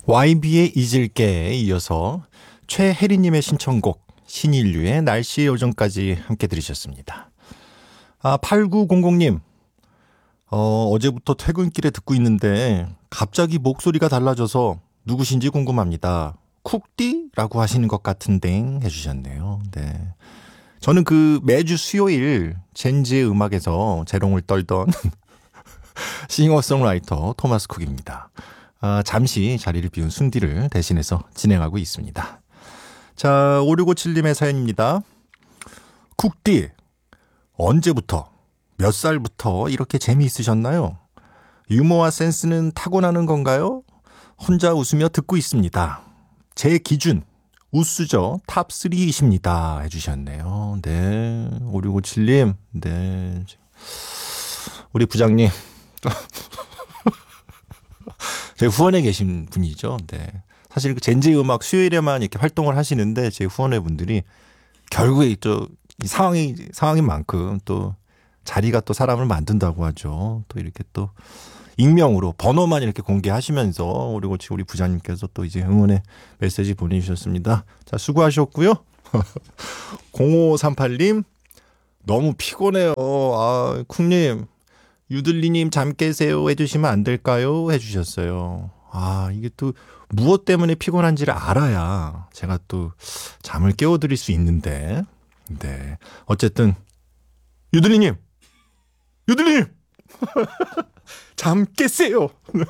YB의 잊을게에 이어서 최혜리님의 신청곡 신인류의 날씨의 요정까지 함께 들으셨습니다. 8900님 어제부터 퇴근길에 듣고 있는데 갑자기 목소리가 달라져서 누구신지 궁금합니다. 쿡디라고 하시는 것 같은데 해주셨네요. 네, 저는 매주 수요일 젠지의 음악에서 재롱을 떨던 싱어송라이터 토마스 쿡입니다. 잠시 자리를 비운 순디를 대신해서 진행하고 있습니다. 자, 5657님의 사연입니다. 쿡디, 언제부터, 몇 살부터 이렇게 재미있으셨나요? 유머와 센스는 타고나는 건가요? 혼자 웃으며 듣고 있습니다. 제 기준, 우수저 탑3이십니다. 해주셨네요. 네, 5657님, 네. 우리 부장님. 제 후원에 계신 분이죠. 네. 사실 젠지 음악 수요일에만 이렇게 활동을 하시는데 제 후원회 분들이 결국에 또 상황인 만큼 또 자리가 또 사람을 만든다고 하죠. 또 이렇게 또 익명으로 번호만 이렇게 공개하시면서 우리 부장님께서 또 이제 응원의 메시지 보내주셨습니다. 자, 수고하셨고요. 0538님 너무 피곤해요. 쿵님 유들리님 잠 깨세요 해주시면 안 될까요? 해주셨어요. 이게 또 무엇 때문에 피곤한지를 알아야 제가 또 잠을 깨워드릴 수 있는데, 네, 어쨌든 유들리님 잠 깨세요.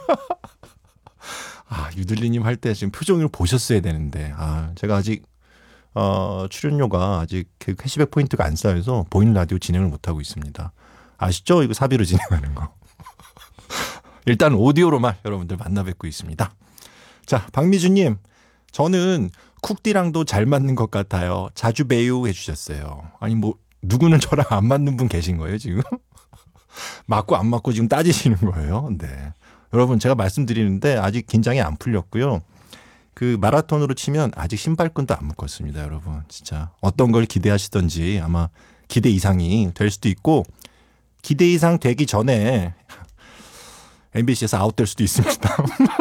유들리님 할 때 지금 표정을 보셨어야 되는데 제가 아직 출연료가 아직 캐시백 포인트가 안 쌓여서 보이는 라디오 진행을 못하고 있습니다. 아시죠? 이거 사비로 진행하는 거. 일단 오디오로만 여러분들 만나 뵙고 있습니다. 자, 박미주님, 저는 쿡디랑도 잘 맞는 것 같아요. 자주 봬요 해주셨어요. 누구는 저랑 안 맞는 분 계신 거예요, 지금? 맞고 안 맞고 지금 따지시는 거예요. 네. 여러분, 제가 말씀드리는데 아직 긴장이 안 풀렸고요. 마라톤으로 치면 아직 신발끈도 안 묶었습니다, 여러분. 진짜 어떤 걸 기대하시던지 아마 기대 이상이 될 수도 있고, 기대 이상 되기 전에 MBC에서 아웃될 수도 있습니다.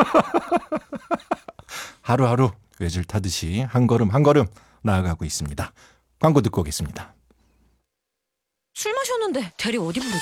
하루하루 외줄 타듯이 한 걸음 한 걸음 나아가고 있습니다. 광고 듣고 오겠습니다. 술 마셨는데 대리 어디 부르지?